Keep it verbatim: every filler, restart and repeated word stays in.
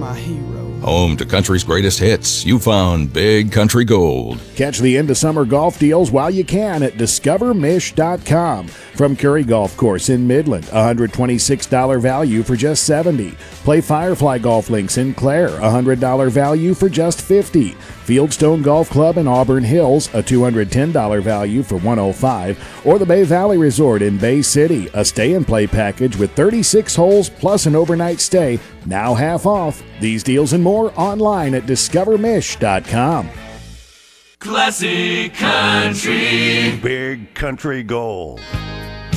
my hero. Home to country's greatest hits, you found Big Country Gold. Catch the end of summer golf deals while you can at discover mish dot com. From Curry Golf Course in Midland, one hundred twenty-six dollars value for just seventy dollars. Play Firefly Golf Links in Clare, one hundred dollars value for just fifty dollars. Fieldstone Golf Club in Auburn Hills, a two hundred ten dollars value for one hundred five dollars. Or the Bay Valley Resort in Bay City, a stay-and-play package with thirty-six holes plus an overnight stay, now half off. These deals and more online at discover mish dot com. Classic Country. Big Country Gold.